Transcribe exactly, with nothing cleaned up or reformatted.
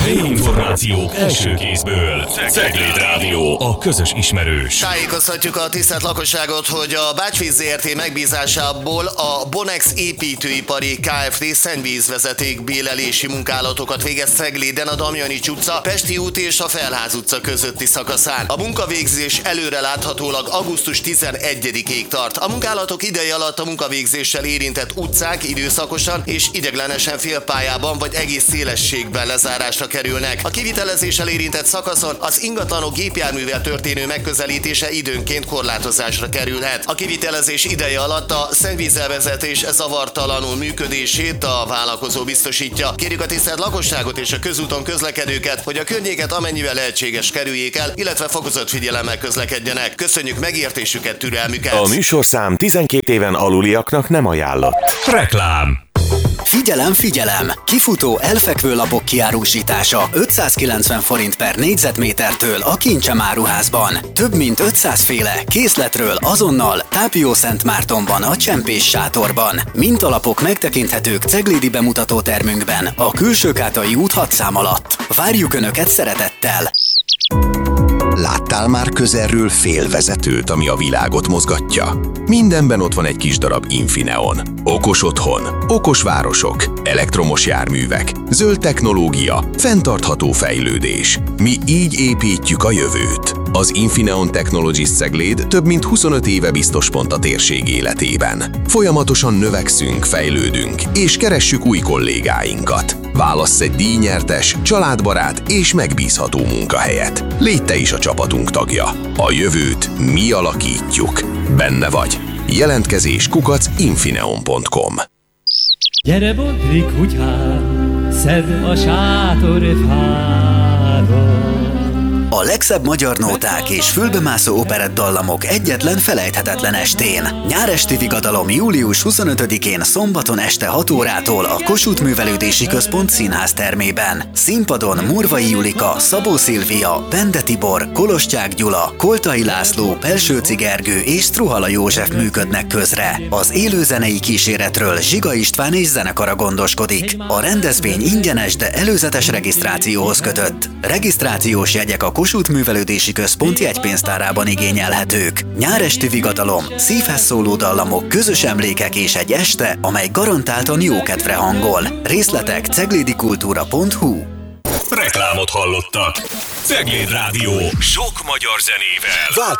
Helyi információk első kézből. Cegléd Rádió, a közös ismerős. Tájékoztatjuk a tisztelt lakosságot, hogy a Bácsvíz zé er té megbízásából a Bonex építőipari Kft. Szennyvízvezeték bélelési munkálatokat végez Cegléden a Damjanics utca, Pesti út és a Felház utca közötti szakaszán. A munkavégzés előreláthatólag augusztus tizenegyedikéig tart. A munkálatok ideje alatt a munkavégzéssel érintett utcák időszakosan és ideiglenesen félpályában vagy egész szélességben lezárásra kerülnek. A kivitelezéssel érintett szakaszon az ingatlanok gépjárművel történő megközelítése időnként korlátozásra kerülhet. A kivitelezés ideje alatt a szennyvízelvezetés zavartalanul működését a vállalkozó biztosítja. Kérjük a tisztelt lakosságot és a közúton közlekedőket, hogy a környéket amennyivel lehetséges kerüljék el, illetve fokozott figyelemmel közlekedjenek. Köszönjük megértésüket, türelmüket! A műsorszám tizenkét éven aluliaknak nem ajánlott. Reklám. Figyelem, figyelem! Kifutó elfekvő lapok kiárusítása ötszázkilencven forint per négyzetmétertől a Kincsem áruházban. Több mint ötszáz féle készletről azonnal Tápiószentmártonban a Csempés sátorban. Mintalapok megtekinthetők ceglédi bemutatótermünkben a Külsőkátai út hat szám alatt. Várjuk Önöket szeretettel! Láttál már közelről félvezetőt, ami a világot mozgatja? Mindenben ott van egy kis darab Infineon. Okos otthon, okos városok, elektromos járművek, zöld technológia, fenntartható fejlődés. Mi így építjük a jövőt. Az Infineon Technologies Cegléd több mint huszonöt éve biztos pont a térség életében. Folyamatosan növekszünk, fejlődünk, és keressük új kollégáinkat. Válassz egy díjnyertes, családbarát és megbízható munkahelyet. Légy te is a csapatunk tagja. A jövőt mi alakítjuk. Benne vagy. Jelentkezés kukac infineon pont com. Gyere, Bodri kutyám, szedd a sátorfádat. A legszebb magyar nóták és fülbemászó operettdallamok egyetlen felejthetetlen estén. Nyáresti vigadalom július huszonötödikén szombaton este hat órától a Kossuth Művelődési Központ színház termében. Színpadon Morvai Julika, Szabó Szilvia, Bende Tibor, Kolostyák Gyula, Koltai László, Pelsőci Gergő és Struhala József működnek közre. Az élőzenei kíséretről Zsiga István és zenekara gondoskodik. A rendezvény ingyenes, de előzetes regisztrációhoz kötött. Regisztrációs jegyek a Kossuth Művelődési Központ jegypénztárában igényelhetők. Nyáresti vigadalom, szívhez szóló dallamok, közös emlékek és egy este, amely garantáltan jókedvre hangol. Részletek ceglédikultúra pont hu. Reklámot hallottak. Cegléd Rádió. Sok magyar zenével.